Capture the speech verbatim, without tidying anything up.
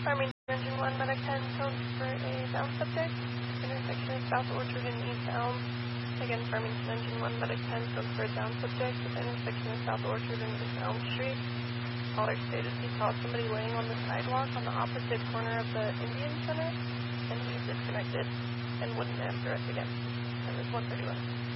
Farmington Engine one, Medic ten, codes for a down subject, intersection of South Orchard and East Elm. Again, Farmington Engine one, Medic ten, codes for a down subject at the intersection of South Orchard and East Elm Street. Caller stated he saw somebody laying on the sidewalk on the opposite corner of the Indian Center, and he disconnected and wouldn't answer us again. It was one thirty-one.